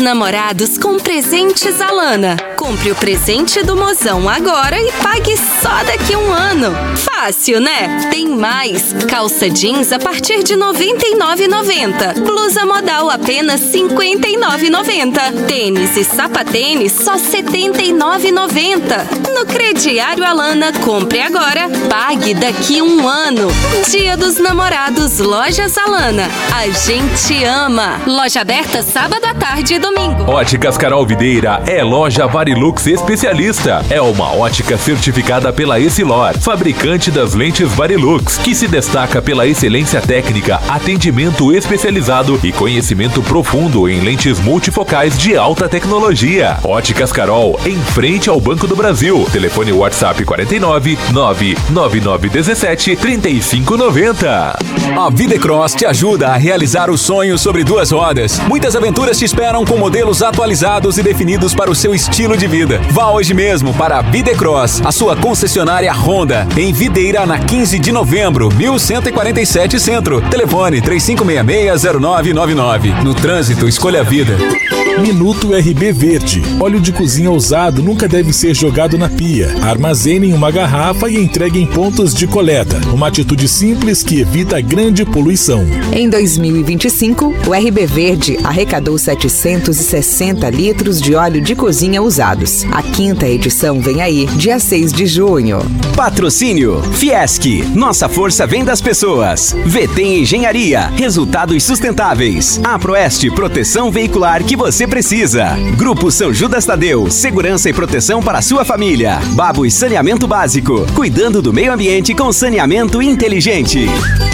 Namorados com presentes Alana. Compre o presente do mozão agora e pague só daqui a um ano. Fácil, né? Tem mais. Calça jeans a partir de R$ 99,90. Blusa modal apenas R$ 59,90. Tênis e sapatênis só R$ 79,90. No crediário Alana, compre agora, pague daqui a um ano. Dia dos Namorados, Lojas Alana. A gente ama. Loja aberta sábado à tarde e domingo. Óticas Carol Videira é loja Varilux especialista. É uma ótica certificada pela Essilor, fabricante das lentes Varilux, que se destaca pela excelência técnica, atendimento especializado e conhecimento profundo em lentes multifocais de alta tecnologia. Óticas Carol, em frente ao Banco do Brasil. Telefone WhatsApp 49 99917 3590. A Videcross te ajuda a realizar o sonho sobre duas rodas. Muitas aventuras te esperam com modelos atualizados e definidos para o seu estilo de vida. Vá hoje mesmo para a Videcross, a sua concessionária Honda, em Videira, na 15 de novembro, 1147 Centro. Telefone 3566-0999. No trânsito, escolha a vida. Minuto RB Verde. Óleo de cozinha usado nunca deve ser jogado na pia. Armazene em uma garrafa e entregue em pontos de coleta. Uma atitude simples que evita grande poluição. Em 2025, o RB Verde arrecadou 760 litros de óleo de cozinha usados. A 5ª edição vem aí, dia 6 de junho. Patrocínio Fiesc. Nossa força vem das pessoas. VT Engenharia. Resultados sustentáveis. A Proeste, proteção veicular que você precisa. Grupo São Judas Tadeu, segurança e proteção para a sua família. Babos Saneamento Básico, cuidando do meio ambiente com saneamento inteligente.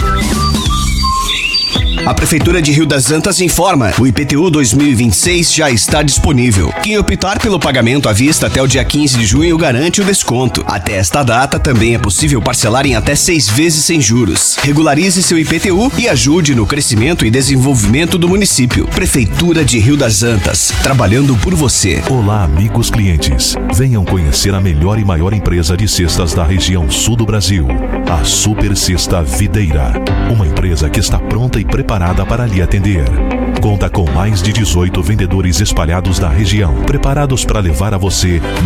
A Prefeitura de Rio das Antas informa: o IPTU 2026 já está disponível. Quem optar pelo pagamento à vista até o dia 15 de junho garante o desconto. Até esta data também é possível parcelar em até 6 vezes sem juros. Regularize seu IPTU e ajude no crescimento e desenvolvimento do município. Prefeitura de Rio das Antas, trabalhando por você. Olá, amigos clientes. Venham conhecer a melhor e maior empresa de cestas da região sul do Brasil. A Super Cesta Videira. Uma empresa que está pronta e preparada para lhe atender. Conta com mais de 18 vendedores espalhados na região, preparados para levar a você